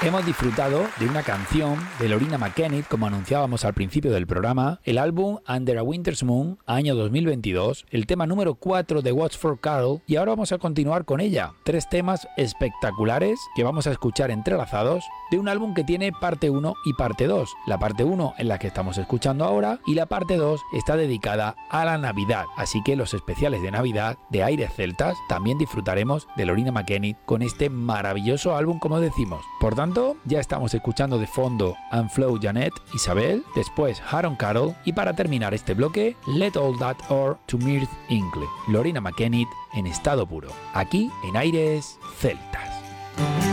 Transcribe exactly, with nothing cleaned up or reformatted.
Hemos disfrutado de una canción de Loreena McKennitt, como anunciábamos al principio del programa, el álbum Under a Winter's Moon, año dos mil veintidós, el tema número cuatro de Watch for Carol, y ahora vamos a continuar con ella. Tres temas espectaculares que vamos a escuchar entrelazados de un álbum que tiene parte uno y parte dos. La parte uno en la que estamos escuchando ahora y la parte dos está dedicada a la Navidad. Así que los especiales de Navidad de Aires Celtas también disfrutaremos de Loreena McKennitt con este maravilloso álbum, como decimos. Por tanto, ya estamos escuchando de fondo And Flow Janet, Isabel, después Harold Carroll y para terminar este bloque, Let All That Or to Mirth Ingle, Loreena McKennitt en estado puro, aquí en Aires Celtas.